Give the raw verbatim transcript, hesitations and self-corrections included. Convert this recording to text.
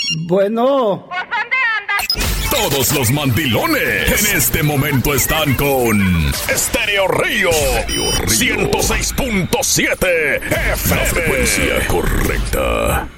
Bueno. ¿Por dónde andas? Todos los mandilones en este momento están con Estéreo Río ciento seis punto siete F M. La frecuencia correcta.